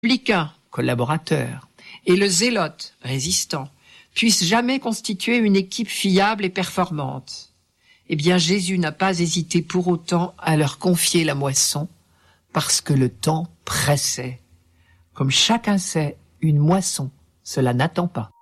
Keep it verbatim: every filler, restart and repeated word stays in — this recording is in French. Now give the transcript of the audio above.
publicain, collaborateur, et le zélote, résistant, puissent jamais constituer une équipe fiable et performante. Eh bien, Jésus n'a pas hésité pour autant à leur confier la moisson, parce que le temps pressait. Comme chacun sait, une moisson, cela n'attend pas.